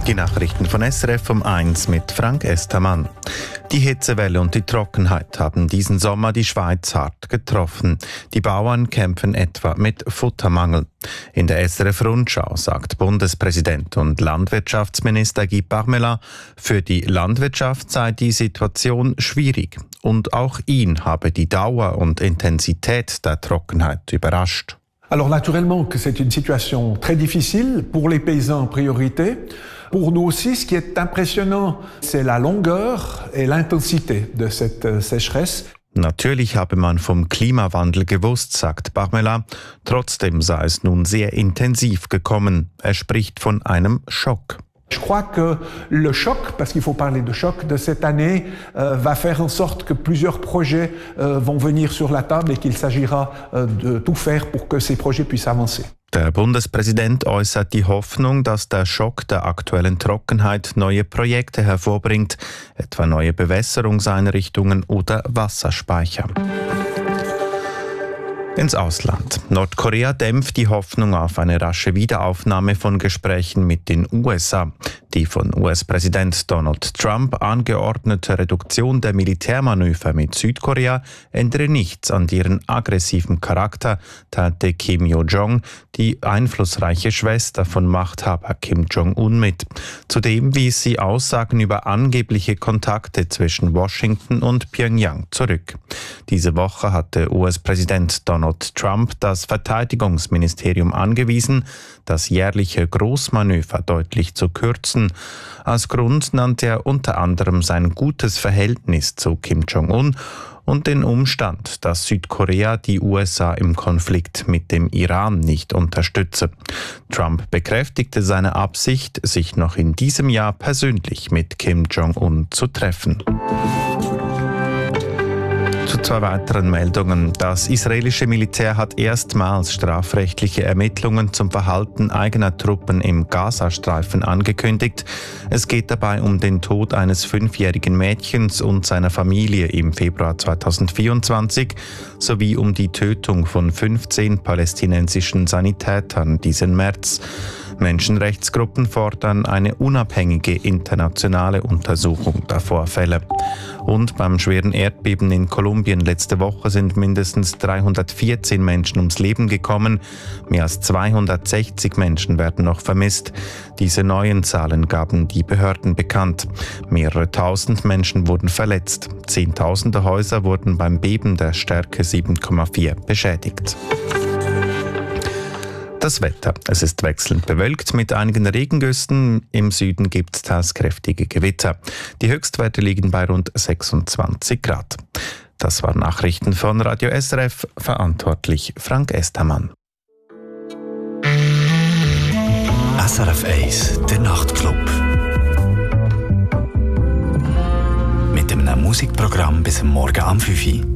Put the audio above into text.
Die Nachrichten von SRF um 1 mit Frank Estermann. Die Hitzewelle und die Trockenheit haben diesen Sommer die Schweiz hart getroffen. Die Bauern kämpfen etwa mit Futtermangel. In der SRF-Rundschau sagt Bundespräsident und Landwirtschaftsminister Guy Parmelin, für die Landwirtschaft sei die Situation schwierig. Und auch ihn habe die Dauer und Intensität der Trockenheit überrascht. Alors naturellement que c'est une situation très difficile, pour les paysans en priorité. Pour nous aussi, ce qui est impressionnant, c'est la longueur et l'intensité de cette sécheresse. Natürlich habe man vom Klimawandel gewusst, sagt Parmelin. Trotzdem sei es nun sehr intensiv gekommen. Er spricht von einem Schock. Je crois que le choc, parce qu'il faut parler de choc, de cette année va faire en sorte que plusieurs projets vont venir sur la table et qu'il s'agira de tout faire pour que ces projets puissent avancer. Der Bundespräsident äußert die Hoffnung, dass der Schock der aktuellen Trockenheit neue Projekte hervorbringt, etwa neue Bewässerungseinrichtungen oder Wasserspeicher. Ins Ausland. Nordkorea dämpft die Hoffnung auf eine rasche Wiederaufnahme von Gesprächen mit den USA. Die von US-Präsident Donald Trump angeordnete Reduktion der Militärmanöver mit Südkorea ändere nichts an deren aggressiven Charakter, teilte Kim Yo-jong, die einflussreiche Schwester von Machthaber Kim Jong-un, mit. Zudem wies sie Aussagen über angebliche Kontakte zwischen Washington und Pyongyang zurück. Diese Woche hatte US-Präsident Donald Trump das Verteidigungsministerium angewiesen, das jährliche Großmanöver deutlich zu kürzen. Als Grund nannte er unter anderem sein gutes Verhältnis zu Kim Jong-un und den Umstand, dass Südkorea die USA im Konflikt mit dem Iran nicht unterstütze. Trump bekräftigte seine Absicht, sich noch in diesem Jahr persönlich mit Kim Jong-un zu treffen. Zu zwei weiteren Meldungen. Das israelische Militär hat erstmals strafrechtliche Ermittlungen zum Verhalten eigener Truppen im Gazastreifen angekündigt. Es geht dabei um den Tod eines 5-jährigen Mädchens und seiner Familie im Februar 2024 sowie um die Tötung von 15 palästinensischen Sanitätern diesen März. Menschenrechtsgruppen fordern eine unabhängige internationale Untersuchung der Vorfälle. Und beim schweren Erdbeben in Kolumbien letzte Woche sind mindestens 314 Menschen ums Leben gekommen. Mehr als 260 Menschen werden noch vermisst. Diese neuen Zahlen gaben die Behörden bekannt. Mehrere tausend Menschen wurden verletzt. Zehntausende Häuser wurden beim Beben der Stärke 7,4 beschädigt. Das Wetter. Es ist wechselnd bewölkt mit einigen Regengüssen. Im Süden gibt es teils kräftige Gewitter. Die Höchstwerte liegen bei rund 26 Grad. Das waren Nachrichten von Radio SRF. Verantwortlich Frank Estermann. SRF 1, der Nachtclub. Mit einem Musikprogramm bis Morgen am 5 Uhr.